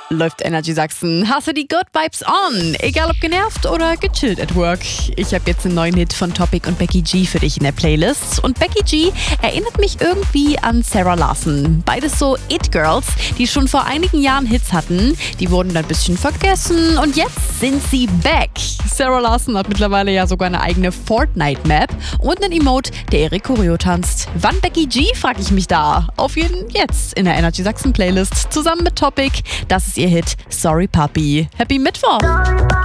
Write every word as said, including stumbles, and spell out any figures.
Läuft Energy Sachsen. Hast du die Good Vibes on? Egal ob genervt oder gechillt at work. Ich habe jetzt einen neuen Hit von Topic und Becky G für dich in der Playlist. Und Becky G erinnert mich irgendwie an Sarah Larsson. Beides so It-Girls, die schon vor einigen Jahren Hits hatten. Die wurden dann ein bisschen vergessen und jetzt sind sie back. Sarah Larsson hat mittlerweile ja sogar eine eigene Fortnite-Map und einen Emote, der ihre Choreo tanzt. Wann Becky G, frage ich mich da. Auf jeden jetzt in der Energy Sachsen Playlist zusammen mit Topic. Das ist ihr Hit Sorry Puppy. Happy Mittwoch!